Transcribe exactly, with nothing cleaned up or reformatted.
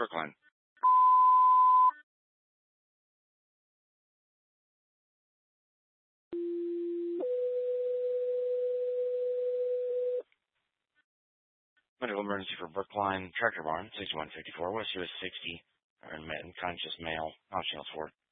Brookline. Medical emergency for Brookline Tractor Barn, sixty-one fifty-four West U S sixty. Unconscious male. Optional for